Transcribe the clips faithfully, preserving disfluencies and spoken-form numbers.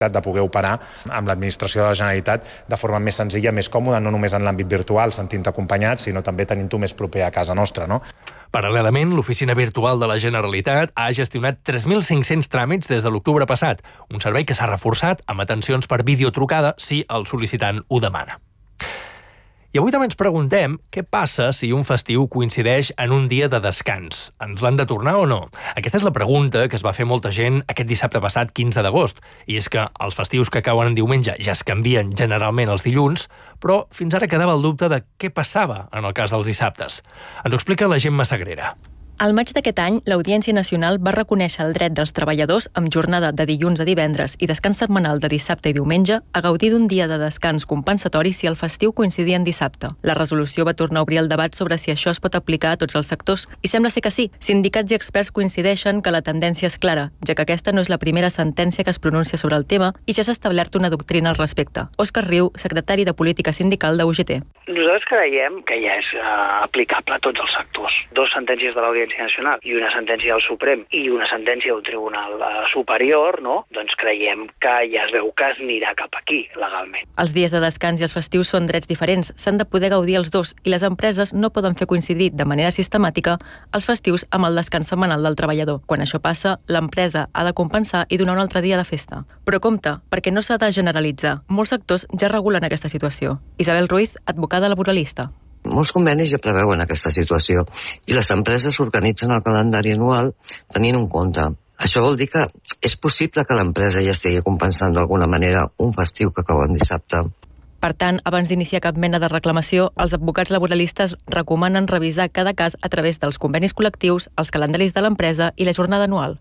de poder operar amb l'administració de la Generalitat de forma més senzilla, més còmoda, no només en l'àmbit virtual, sentint-te acompanyat, sinó també tenint-ho més proper a casa nostra, no? Paral·lelament, l'Oficina Virtual de la Generalitat ha gestionat tres mil cinc-cents tràmits des de l'octubre passat, un servei que s'ha reforçat amb atencions per videotrucada si el sol·licitant ho demana. I avui també ens preguntem què passa si un festiu coincideix en un dia de descans. Ens l'han de tornar o no? Aquesta és la pregunta que es va fer molta gent aquest dissabte passat, quinze d'agost. I és que els festius que cauen en diumenge ja es canvien generalment els dilluns, però fins ara quedava el dubte de què passava en el cas dels dissabtes. Ens ho explica la Gemma Sagrera. Al maig d'aquest any, l'Audiència Nacional va reconèixer el dret dels treballadors amb jornada de dilluns a divendres i descans setmanal de dissabte i diumenge a gaudir d'un dia de descans compensatori si el festiu coincidia en dissabte. La resolució va tornar a obrir el debat sobre si això es pot aplicar a tots els sectors, i sembla ser que sí. Sindicats i experts coincideixen que la tendència és clara, ja que aquesta no és la primera sentència que es pronuncia sobre el tema i ja s'ha establert una doctrina al respecte. Òscar Riu, secretari de Política Sindical de U G T. Nosaltres creiem que ja és uh, aplicable a tots els sectors. Dos sentències de l'Audiència Nacional i una sentència del Suprem i una sentència del Tribunal uh, Superior, no? Doncs creiem que ja es veu que es anirà cap aquí, legalment. Els dies de descans i els festius són drets diferents, s'han de poder gaudir els dos i les empreses no poden fer coincidir de manera sistemàtica els festius amb el descans setmanal del treballador. Quan això passa, l'empresa ha de compensar i donar un altre dia de festa. Però compte, perquè no s'ha de generalitzar. Molts sectors ja regulen aquesta situació. Isabel Ruiz, advocada laboralista. Molts convenis ja preveuen aquesta situació i les empreses organitzen el calendari anual tenint en compte. Això vol dir que és possible que l'empresa ja estigui compensant d'alguna manera un festiu que cau en dissabte. Per tant, abans d'iniciar cap mena de reclamació, els advocats laboralistes recomanen revisar cada cas a través dels convenis col·lectius, els calendaris de l'empresa i la jornada anual.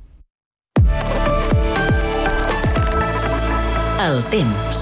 El temps.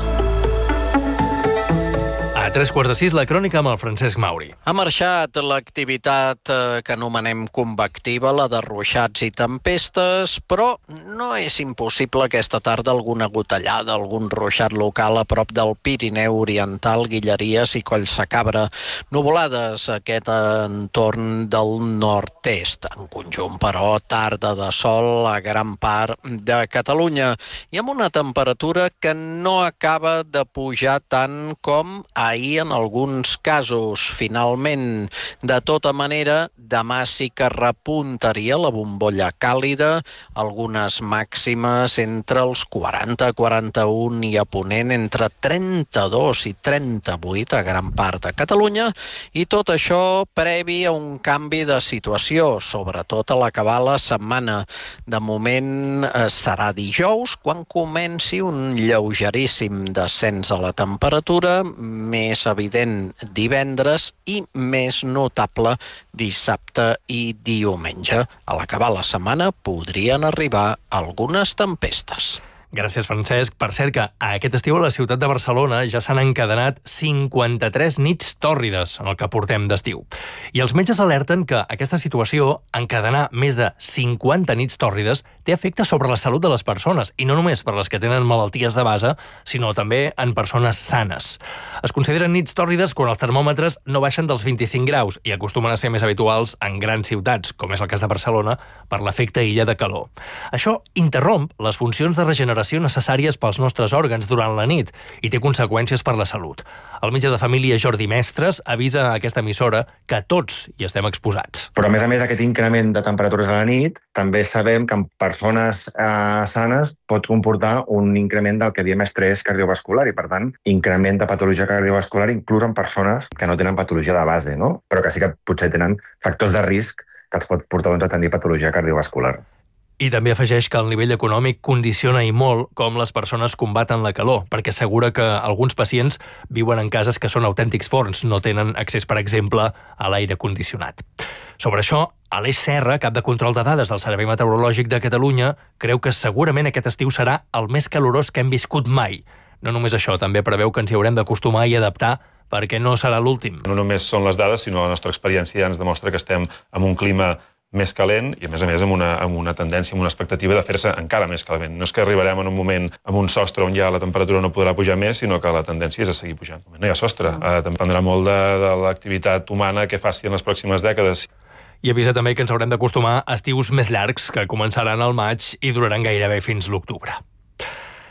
A tres quarts de sis, la crònica amb el Francesc Mauri. Ha marxat l'activitat que anomenem convectiva, la de ruixats i tempestes, però no és impossible aquesta tarda alguna gotellada, algun ruixat local a prop del Pirineu Oriental, Guilleries i Collsacabra. Nuvolades a aquest entorn del nord-est. En conjunt, però, tarda de sol a gran part de Catalunya i amb una temperatura que no acaba de pujar tant com ahir en alguns casos. Finalment, de tota manera, demà sí que repuntaria la bombolla càlida, algunes màximes entre els quaranta, quaranta-un i a Ponent entre trenta-dos i trenta-vuit a gran part de Catalunya, i tot això previ a un canvi de situació, sobretot a l'acabar la setmana. De moment eh, serà dijous quan comenci un lleugeríssim descens a la temperatura, més evident divendres i més notable dissabte i diumenge. A l'acabar la setmana podrien arribar algunes tempestes. Gràcies, Francesc. Per cert que aquest estiu a la ciutat de Barcelona ja s'han encadenat cinquanta-tres nits tòrrides en el que portem d'estiu. I els metges alerten que aquesta situació, encadenar més de cinquanta nits tòrrides, té efecte sobre la salut de les persones, i no només per les que tenen malalties de base, sinó també en persones sanes. Es consideren nits tòrrides quan els termòmetres no baixen dels vint-i-cinc graus i acostumen a ser més habituals en grans ciutats, com és el cas de Barcelona, per l'efecte illa de calor. Això interromp les funcions de regeneració necessàries pels nostres òrgans durant la nit i té conseqüències per la salut. El metge de família Jordi Mestres avisa a aquesta emissora que tots hi estem exposats. Però a més a més aquest increment de temperatures a la nit també sabem que en persones eh, sanes pot comportar un increment del que diem estrès cardiovascular i per tant increment de patologia cardiovascular inclús en persones que no tenen patologia de base, no? Però que sí que potser tenen factors de risc que els pot portar doncs, a tenir patologia cardiovascular. I també afegeix que el nivell econòmic condiciona i molt com les persones combaten la calor, perquè assegura que alguns pacients viuen en cases que són autèntics forns, no tenen accés, per exemple, a l'aire condicionat. Sobre això, Aleix Serra, cap de control de dades del Servei Meteorològic de Catalunya, creu que segurament aquest estiu serà el més calorós que hem viscut mai. No només això, també preveu que ens hi haurem d'acostumar i adaptar perquè no serà l'últim. No només són les dades, sinó la nostra experiència ja ens demostra que estem en un clima més calent i, a més a més, amb una, amb una tendència, amb una expectativa de fer-se encara més calent. No és que arribarem en un moment amb un sostre on ja la temperatura no podrà pujar més, sinó que la tendència és a seguir pujant. No hi ha sostre. Eh, dependrà molt de, de l'activitat humana que faci en les pròximes dècades. I avisa també que ens haurem d'acostumar a estius més llargs, que començaran al maig i duraran gairebé fins l'octubre.